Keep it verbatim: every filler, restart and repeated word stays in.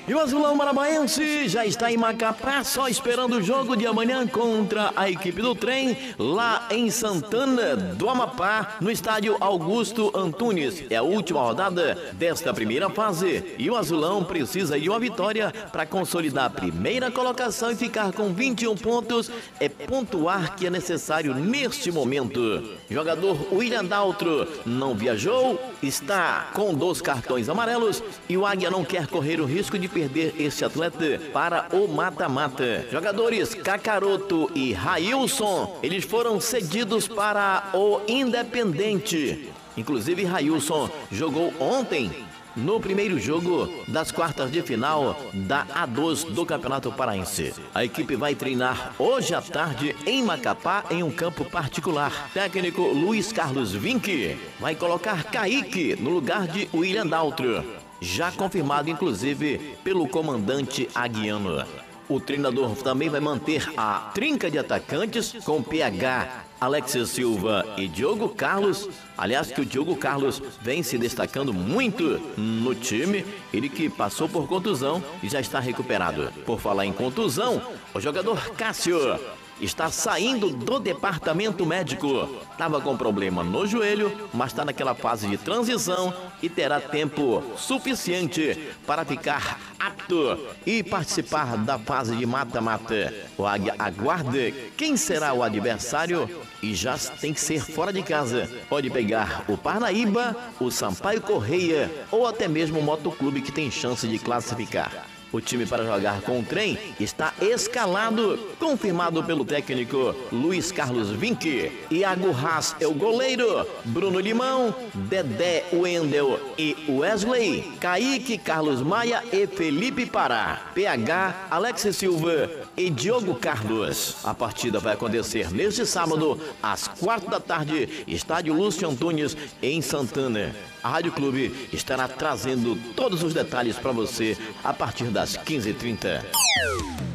E o Azulão Maranhense já está em Macapá, só esperando o jogo de amanhã contra a equipe do Trem, lá em Santana do Amapá, no estádio Augusto Antunes. É a última rodada desta primeira fase e o Azulão precisa de uma vitória para consolidar a primeira colocação e ficar com vinte e um pontos. É pontuar que é necessário neste momento. Jogador William Daltro não viajou, está com dois cartões amarelos e o Águia não quer correr o risco de perder este atleta para o mata-mata. Jogadores Cacaroto e Railson, eles foram cedidos para o Independente. Inclusive Railson jogou ontem no primeiro jogo das quartas de final da A dois do Campeonato Paraense. A equipe vai treinar hoje à tarde em Macapá, em um campo particular. Técnico Luiz Carlos Vinck vai colocar Kaique no lugar de William Daltro, já confirmado inclusive pelo comandante aguiano. O treinador também vai manter a trinca de atacantes com P H, Alexis Silva e Diogo Carlos. Aliás, que o Diogo Carlos vem se destacando muito no time. Ele que passou por contusão e já está recuperado. Por falar em contusão, o jogador Cássio está saindo do departamento médico. Estava com problema no joelho, mas está naquela fase de transição e terá tempo suficiente para ficar apto e participar da fase de mata-mata. O Águia aguarda quem será o adversário e já tem que ser fora de casa. Pode pegar o Parnaíba, o Sampaio Correia ou até mesmo o Motoclube, que tem chance de classificar. O time para jogar com o Trem está escalado, confirmado pelo técnico Luiz Carlos Vinck. Iago Haas é o goleiro, Bruno Limão, Dedé, Wendel e Wesley, Kaique, Carlos Maia e Felipe Pará, P H, Alexis Silva e Diogo Carlos. A partida vai acontecer neste sábado, às quatro da tarde, estádio Lúcio Antunes, em Santana. A Rádio Clube estará trazendo todos os detalhes para você a partir das quinze e trinta.